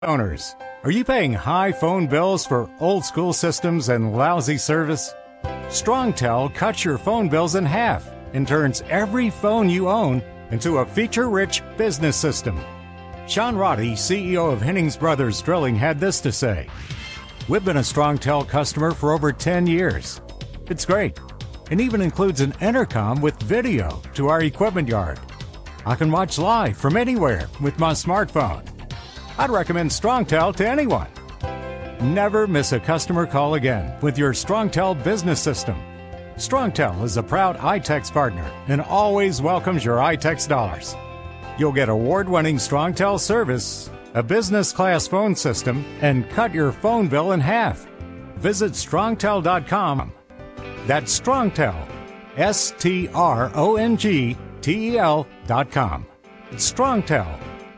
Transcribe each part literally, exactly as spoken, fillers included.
Owners, are you paying high phone bills for old school systems and lousy service? StrongTel cuts your phone bills in half and turns every phone you own into a feature-rich business system. Sean Roddy, C E O of Hennings Brothers Drilling, had this to say: "We've been a StrongTel customer for over ten years. It's great, and even includes an intercom with video to our equipment yard. I can watch live from anywhere with my smartphone. I'd recommend StrongTel to anyone. Never miss a customer call again with your StrongTel business system. StrongTel is a proud iTex partner and always welcomes your iTex dollars. You'll get award-winning StrongTel service, a business-class phone system, and cut your phone bill in half. Visit strongtel dot com. That's StrongTel, S T R O N G T E L dot com. It's StrongTel.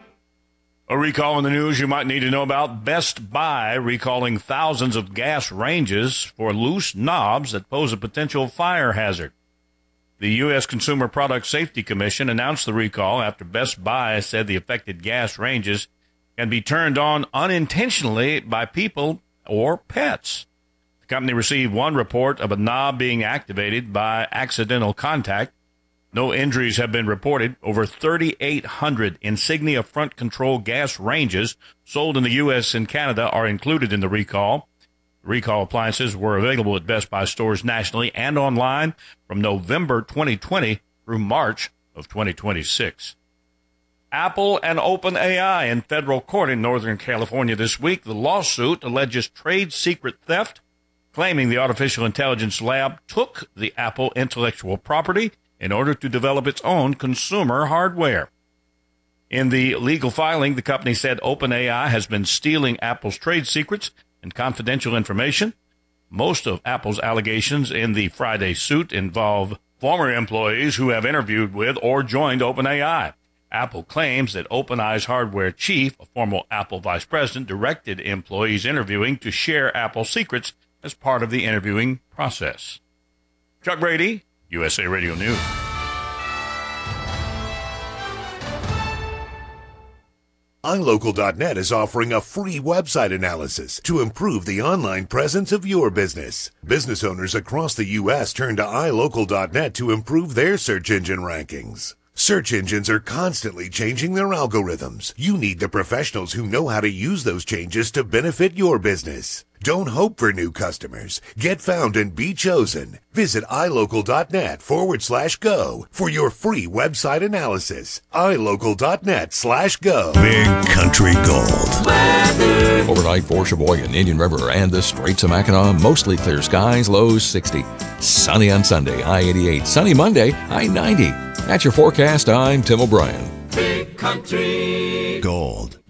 A recall in the news you might need to know about: Best Buy recalling thousands of gas ranges for loose knobs that pose a potential fire hazard. The U S Consumer Product Safety Commission announced the recall after Best Buy said the affected gas ranges can be turned on unintentionally by people or pets. The company received one report of a knob being activated by accidental contact. No injuries have been reported. Over thirty-eight hundred Insignia front control gas ranges sold in the U S and Canada are included in the recall. Recall appliances were available at Best Buy stores nationally and online from November twenty twenty through March of twenty twenty-six. Apple and OpenAI in federal court in Northern California this week. The lawsuit alleges trade secret theft, claiming the artificial intelligence lab took the Apple intellectual property in order to develop its own consumer hardware. In the legal filing, the company said OpenAI has been stealing Apple's trade secrets and confidential information. Most of Apple's allegations in the Friday suit involve former employees who have interviewed with or joined OpenAI. Apple claims that OpenAI's hardware chief, a former Apple vice president, directed employees interviewing to share Apple secrets as part of the interviewing process. Chuck Brady, U S A Radio News. i local dot net is offering a free website analysis to improve the online presence of your business. Business owners across the U S turn to i local dot net to improve their search engine rankings. Search engines are constantly changing their algorithms. You need the professionals who know how to use those changes to benefit your business. Don't hope for new customers. Get found and be chosen. Visit i local dot net forward slash go for your free website analysis. i local dot net slash go. Big Country Gold. Weather. Overnight for Sheboygan, Indian River, and the Straits of Mackinac, mostly clear skies, lows sixty. Sunny on Sunday, I eighty-eight. Sunny Monday, I ninety. That's your forecast. I'm Tim O'Brien. Big Country Gold.